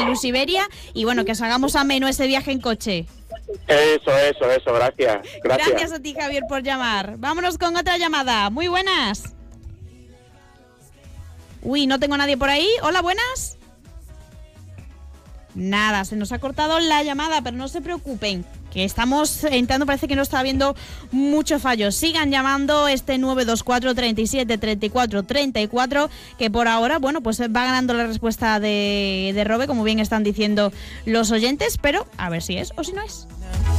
Plus Iberia y bueno, que os hagamos ameno ese viaje en coche. Eso, gracias. Gracias a ti, Javier, por llamar. Vámonos con otra llamada. Muy buenas. Uy, no tengo a nadie por ahí. Hola, buenas. Nada, se nos ha cortado la llamada, pero no se preocupen, que estamos entrando, parece que no está habiendo mucho fallo. Sigan llamando este 924 37 34 34, que por ahora, bueno, pues va ganando la respuesta de Robe, como bien están diciendo los oyentes, pero a ver si es o si no es.